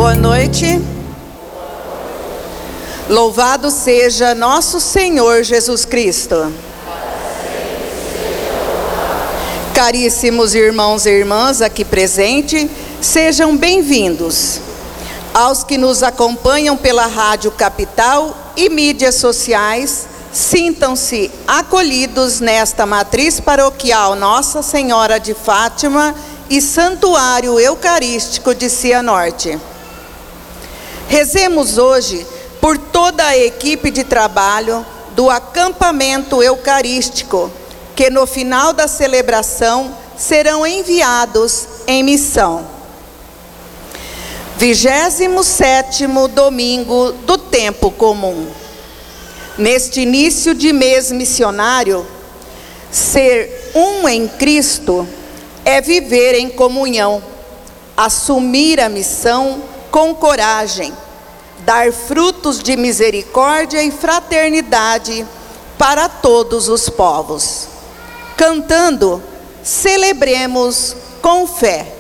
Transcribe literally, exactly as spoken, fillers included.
Boa noite. Louvado seja nosso Senhor Jesus Cristo. Caríssimos irmãos e irmãs aqui presentes, sejam bem-vindos. Aos que nos acompanham pela Rádio Capital e mídias sociais, sintam-se acolhidos nesta matriz paroquial Nossa Senhora de Fátima e Santuário Eucarístico de Cianorte. Rezemos hoje por toda a equipe de trabalho do acampamento eucarístico, que no final da celebração serão enviados em missão. vigésimo sétimo domingo do tempo comum. Neste início de mês missionário, ser um em Cristo é viver em comunhão, assumir a missão com coragem, dar frutos de misericórdia e fraternidade para todos os povos. Cantando, celebremos com fé.